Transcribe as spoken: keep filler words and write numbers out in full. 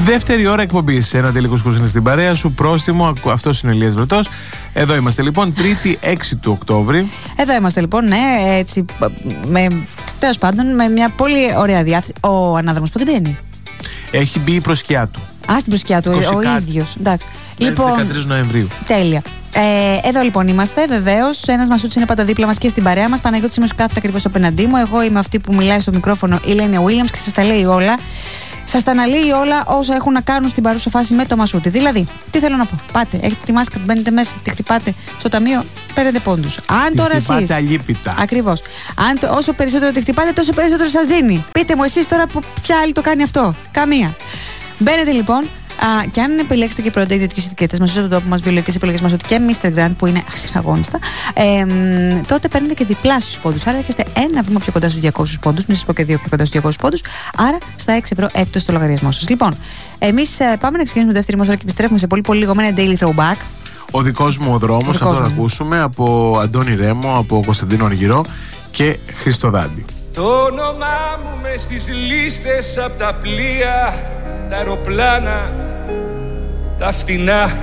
Δεύτερη ώρα εκπομπής. Ένα τελικός κουρς είναι στην παρέα σου. Πρόστιμο. Αυτός είναι ο Ηλίας Βρετός. Εδώ είμαστε λοιπόν, Τρίτη έξι του Οκτώβρη. Εδώ είμαστε λοιπόν, ναι, έτσι. Με, τέλος πάντων, με μια πολύ ωραία διάθεση. Ο ανάδρομος πότε μπαίνει? Έχει μπει η προσκιά του. Α, στην προσκιά του, ο ίδιος. Εντάξει. Λοιπόν, δεκατρείς Νοεμβρίου. Τέλεια. Ε, εδώ λοιπόν είμαστε, βεβαίως. Ένας Μασούτης είναι πάντα δίπλα μας και στην παρέα μας. Παναγιώτης Σίμος κάθεται ακριβώς απέναντί μου. Εγώ είμαι αυτή που μιλάει στο μικρόφωνο, η Λένια Williams, και σας τα λέει όλα. Σας τα αναλύει όλα όσα έχουν να κάνουν στην παρούσα φάση με το Μασούτη. Δηλαδή, τι θέλω να πω. Πάτε, έχετε τη μάσκα, μπαίνετε μέσα, τη χτυπάτε στο ταμείο, παίρνετε πόντους. Αν τώρα εσείς. Χτυπάτε αλίπητα. Ακριβώς. Αν το, όσο περισσότερο τη χτυπάτε, τόσο περισσότερο σας δίνει. Πείτε μου εσείς τώρα που ποια άλλη το κάνει αυτό. Καμία. Μπαίνετε λοιπόν. Α, και αν επιλέξετε και πρώτα ιδιωτικές ετικέτες μέσα στον τόπο μας, βιολογικές επιλογές μας, και μίστερ Grand που είναι ασυναγώνιστα, ε, τότε παίρνετε και διπλάσιους πόντους. Άρα έρχεστε ένα βήμα πιο κοντά στους διακόσιους πόντους, μην σας πω και δύο πιο κοντά στους διακόσιους πόντους. Άρα στα έξι ευρώ έπτωση στο λογαριασμό σας. Λοιπόν, εμείς ε, πάμε να ξεκινήσουμε δεύτερη μας ώρα και επιστρέφουμε σε πολύ πολύ λίγο με ένα daily throwback. Ο δικός μου ο δρόμος, αυτό θα ακούσουμε από Αντώνη Ρέμο, από Κωνσταντίνο Αργυρό και Χρήστο Δάντη. Το όνομά μου μες στις λίστες απ' τα πλοία, τα αεροπλάνα, τα φτηνά